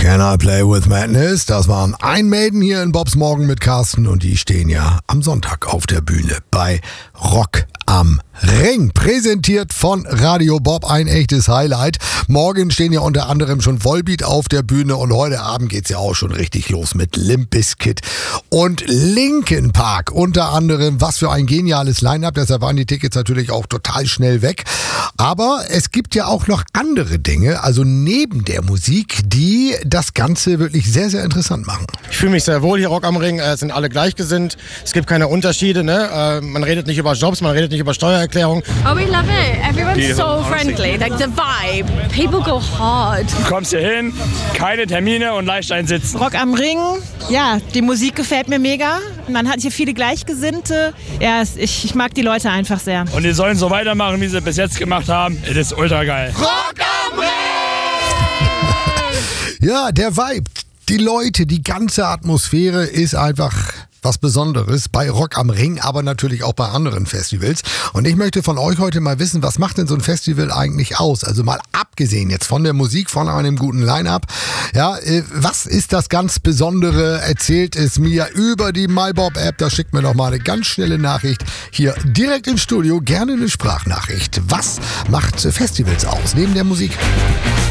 Can I Play With Madness? Das waren Iron Maiden hier in Bobs Morgen mit Carsten und die stehen ja am Sonntag auf der Bühne bei Rock am Ring. Präsentiert von Radio Bob, ein echtes Highlight. Morgen stehen ja unter anderem schon Volbeat auf der Bühne und heute Abend geht's ja auch schon richtig los mit Limp Bizkit und Linkin Park unter anderem. Was für ein geniales Line-Up, deshalb waren die Tickets natürlich auch total schnell weg. Aber es gibt ja auch noch andere Dinge, also neben der Musik, die das Ganze wirklich sehr, sehr interessant machen. Ich fühle mich sehr wohl hier, Rock am Ring, sind alle gleichgesinnt, es gibt keine Unterschiede, ne? Man redet nicht über Jobs, man redet nicht über Steuererklärung. Oh, we love it. Everyone's so friendly. Like the vibe. People go hard. Du kommst hier hin, keine Termine und leicht einsitzen. Rock am Ring, ja, die Musik gefällt mir mega. Man hat hier viele Gleichgesinnte. Ja, ich mag die Leute einfach sehr. Und die sollen so weitermachen, wie sie bis jetzt gemacht haben. Es ist ultra geil. Rock am Ring! Ja, der Vibe, die Leute, die ganze Atmosphäre ist einfach was Besonderes bei Rock am Ring, aber natürlich auch bei anderen Festivals. Und ich möchte von euch heute mal wissen, was macht denn so ein Festival eigentlich aus? Also mal abgesehen jetzt von der Musik, von einem guten Line-Up. Ja, was ist das ganz Besondere? Erzählt es mir über die MyBob-App. Da schickt mir doch mal eine ganz schnelle Nachricht hier direkt ins Studio. Gerne eine Sprachnachricht. Was macht Festivals aus, neben der Musik?